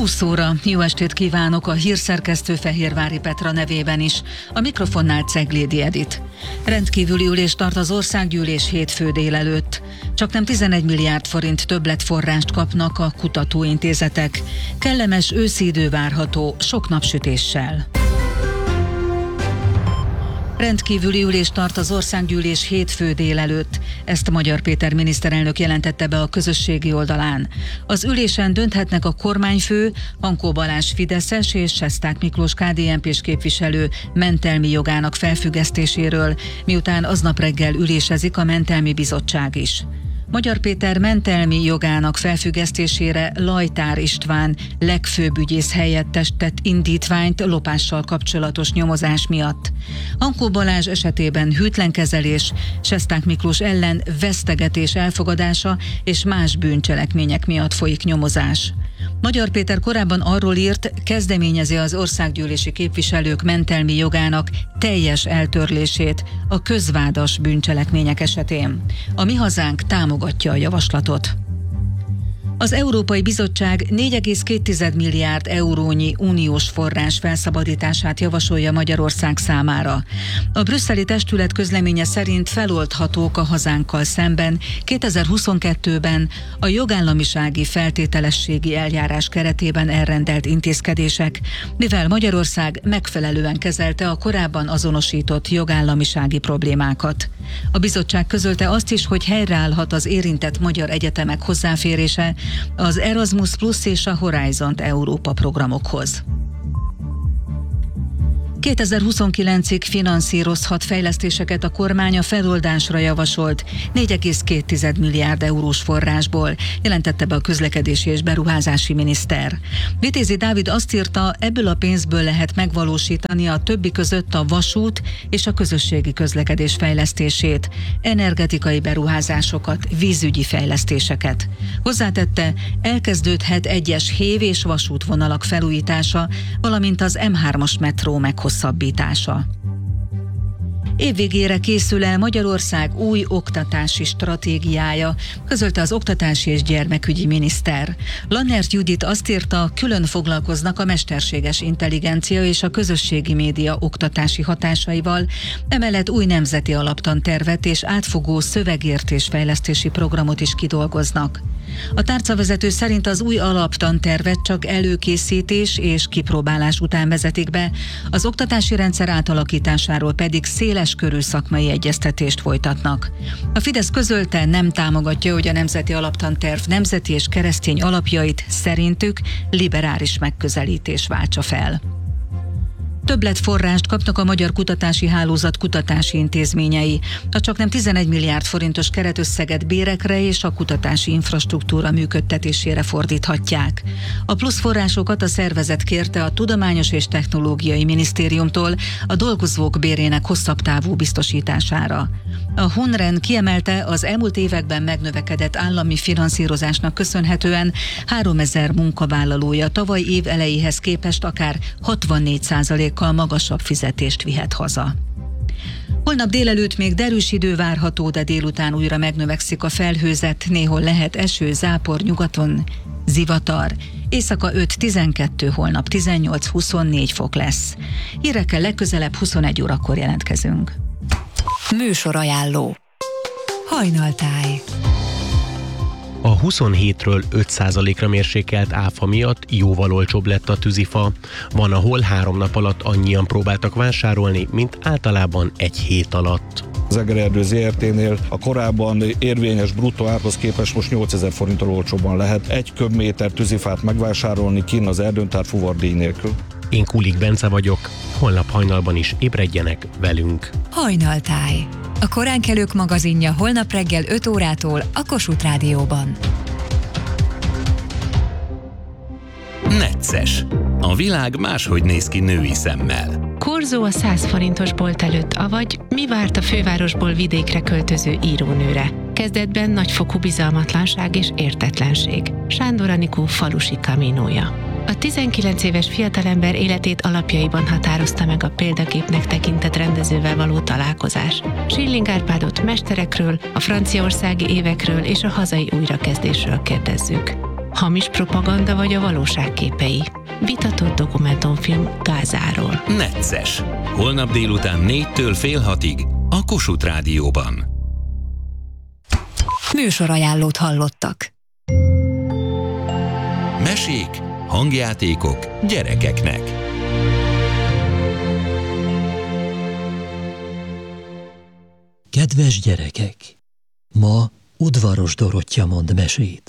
20 óra. Jó estét kívánok a hírszerkesztő Fehérvári Petra nevében is. A mikrofonnál Ceglédi Edit. Rendkívüli ülés tart az országgyűlés hétfő délelőtt. Csaknem 11 milliárd forint többletforrást kapnak a kutatóintézetek. Kellemes őszi idő várható, sok napsütéssel. Rendkívüli ülés tart az országgyűlés hétfő délelőtt. Ezt Magyar Péter miniszterelnök jelentette be a közösségi oldalán. Az ülésen dönthetnek a kormányfő, Hankó Balázs fideszes és Sesták Miklós KDNP-s képviselő mentelmi jogának felfüggesztéséről, miután aznap reggel ülésezik a mentelmi bizottság is. Magyar Péter mentelmi jogának felfüggesztésére Lajtár István legfőbb ügyész helyettes tett indítványt lopással kapcsolatos nyomozás miatt. Hankó Balázs esetében hűtlenkezelés, Sesták Miklós ellen vesztegetés elfogadása és más bűncselekmények miatt folyik nyomozás. Magyar Péter korábban arról írt, kezdeményezi az országgyűlési képviselők mentelmi jogának teljes eltörlését a közvádas bűncselekmények esetén. A Mi Hazánk támogatja a javaslatot. Az Európai Bizottság 4,2 milliárd eurónyi uniós forrás felszabadítását javasolja Magyarország számára. A brüsszeli testület közleménye szerint feloldhatók a hazánkkal szemben 2022-ben a jogállamisági feltételességi eljárás keretében elrendelt intézkedések, mivel Magyarország megfelelően kezelte a korábban azonosított jogállamisági problémákat. A bizottság közölte azt is, hogy helyreállhat az érintett magyar egyetemek hozzáférése az Erasmus Plus és a Horizon Európa programokhoz. 2029-ig finanszírozhat fejlesztéseket a kormány a feloldásra javasolt 4,2 milliárd eurós forrásból, jelentette be a közlekedési és beruházási miniszter. Vitézi Dávid azt írta, ebből a pénzből lehet megvalósítani a többi között a vasút és a közösségi közlekedés fejlesztését, energetikai beruházásokat, vízügyi fejlesztéseket. Hozzátette, elkezdődhet egyes hév- és vasútvonalak felújítása, valamint az M3-as metró meghosszabbítása. Évvégére készül el Magyarország új oktatási stratégiája, közölte az oktatási és gyermekügyi miniszter. Lannert Judit azt írta, külön foglalkoznak a mesterséges intelligencia és a közösségi média oktatási hatásaival, emellett új nemzeti alaptantervet és átfogó szövegértés-fejlesztési programot is kidolgoznak. A tárcavezető szerint az új alaptantervet csak előkészítés és kipróbálás után vezetik be, az oktatási rendszer átalakításáról pedig széles körű szakmai egyeztetést folytatnak. A Fidesz közölte, nem támogatja, hogy a nemzeti alaptanterv nemzeti és keresztény alapjait szerintük liberális megközelítés váltsa fel. Többletforrást kapnak a Magyar Kutatási Hálózat kutatási intézményei. A csaknem 11 milliárd forintos keretösszeget bérekre és a kutatási infrastruktúra működtetésére fordíthatják. A plusz forrásokat a szervezet kérte a Tudományos és Technológiai Minisztériumtól a dolgozók bérének hosszabb távú biztosítására. A Hunren kiemelte, az elmúlt években megnövekedett állami finanszírozásnak köszönhetően 3000 munkavállalója tavaly év elejéhez képest akár 64%-kal magasabb fizetést vihet haza. Holnap délelőtt még derűs idő várható, de délután újra megnövekszik a felhőzet, néhol lehet eső, zápor, nyugaton zivatar. Éjszaka 5-12, holnap 18-24 fok lesz. Hírekkel legközelebb 21 órakor jelentkezünk. Műsorajánló. Hajnaltáj. A 27-ről 5%-ra mérsékelt áfa miatt jóval olcsóbb lett a tűzifa. Van, ahol 3 nap alatt annyian próbáltak vásárolni, mint általában egy hét alatt. Az Egererdő ZRT-nél a korábban érvényes bruttó árhoz képest most 8000 forinttal olcsóbban lehet egy köbméter tűzifát megvásárolni kinn az erdőntár fuvardíj nélkül. Én Kulik Bence vagyok, holnap hajnalban is ébredjenek velünk. Hajnaltáj. A koránkelők magazinja holnap reggel 5 órától a Kossuth Rádióban. Necces. A világ máshogy néz ki női szemmel. Korzó a 100 forintos bolt előtt, avagy mi várt a fővárosból vidékre költöző írónőre. Kezdetben nagyfokú bizalmatlanság és értetlenség. Sándor Anikó falusi kaminója. A 19 éves fiatalember életét alapjaiban határozta meg a példaképnek tekintett rendezővel való találkozás. Schilling Árpádot mesterekről, a franciaországi évekről és a hazai újrakezdésről kérdezzük. Hamis propaganda vagy a valóság képei. Vitatott dokumentumfilm Gázáról. Necces. Holnap délután 4-től fél 6-ig a Kossuth Rádióban. Műsorajánlót hallottak. Mesék, hangjátékok gyerekeknek. Kedves gyerekek! Ma Udvaros Dorottya mond mesét.